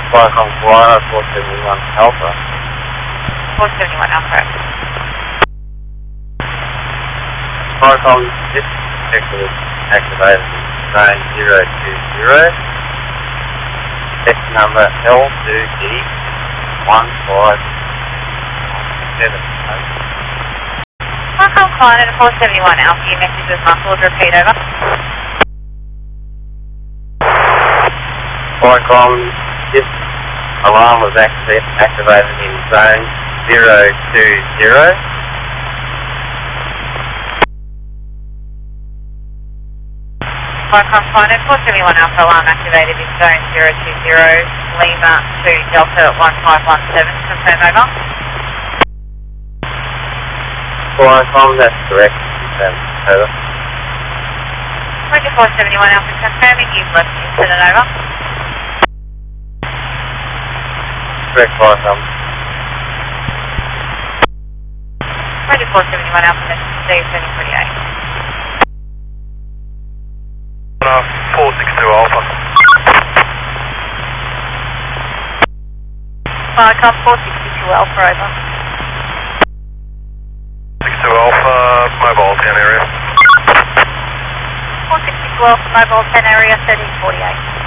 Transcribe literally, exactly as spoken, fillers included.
Qualcomm Florida, four seventy-one Alpha. four seventy-one Alpha. Qualcomm, this sector is activated in zone zero two zero. Test number L two D one five seven. Qualcomm Client at four seventy-one Alpha, your message was muffled, repeat over. Qualcomm, this alarm was acti activated in zone zero two zero. Qualcomm Client at four seventy-one Alpha, alarm activated in zone zero two zero, Lima to Delta one five one seven, confirm over. Qualcomm, that's correct. Confirm over. Roger four seventy-one Alpha, confirming you've left the incident over. Correct, Qualcomm. Roger four seventy-one Alpha, message received seven forty-eight. Uh, four six two Alpha. Qualcomm four sixty-two Alpha, over. six two Alpha, mobile ten area. four sixty-two Alpha, mobile ten area, thirteen forty-eight.